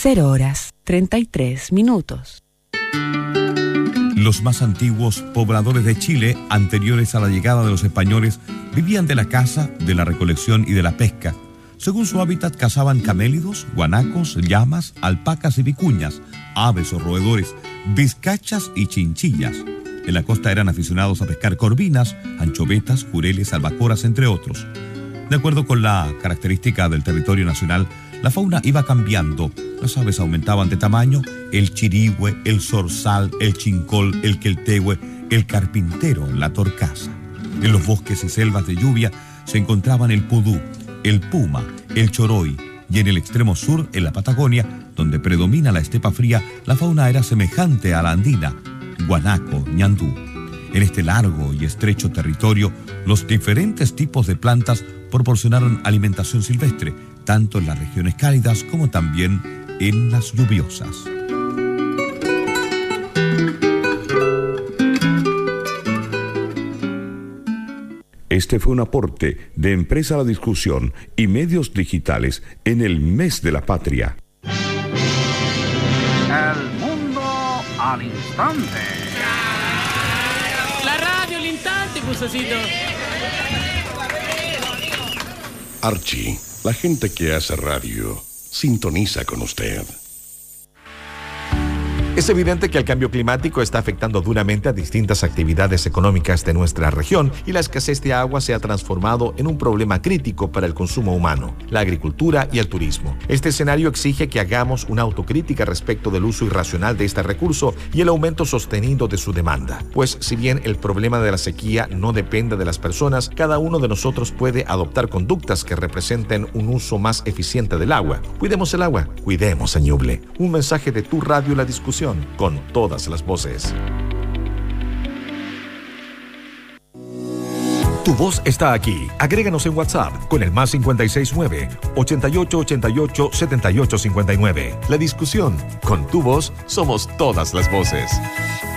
0:33. Los más antiguos pobladores de Chile, anteriores a la llegada de los españoles, vivían de la caza, de la recolección y de la pesca. Según su hábitat, cazaban camélidos, guanacos, llamas, alpacas y vicuñas, aves o roedores, vizcachas y chinchillas. En la costa eran aficionados a pescar corvinas, anchovetas, jureles, albacoras, entre otros. De acuerdo con la característica del territorio nacional, la fauna iba cambiando. Las aves aumentaban de tamaño: el chirigüe, el zorzal, el chincol, el queltegüe, el carpintero, la torcaza. En los bosques y selvas de lluvia se encontraban el pudú, el puma, el choroy, y en el extremo sur, en la Patagonia, donde predomina la estepa fría, la fauna era semejante a la andina: guanaco, ñandú. En este largo y estrecho territorio, los diferentes tipos de plantas proporcionaron alimentación silvestre, tanto en las regiones cálidas como también en las lluviosas. Este fue un aporte de Empresa a la Discusión y Medios Digitales en el Mes de la Patria. El mundo al instante. La radio al instante, Pusocito. Archie, la gente que hace radio sintoniza con usted. Es evidente que el cambio climático está afectando duramente a distintas actividades económicas de nuestra región y la escasez de agua se ha transformado en un problema crítico para el consumo humano, la agricultura y el turismo. Este escenario exige que hagamos una autocrítica respecto del uso irracional de este recurso y el aumento sostenido de su demanda. Pues si bien el problema de la sequía no depende de las personas, cada uno de nosotros puede adoptar conductas que representen un uso más eficiente del agua. Cuidemos el agua, cuidemos a Ñuble. Un mensaje de Tu Radio La Discusión, con todas las voces. Tu voz está aquí. Agréganos en WhatsApp con el +569 8888 7859. La Discusión, con tu voz somos todas las voces.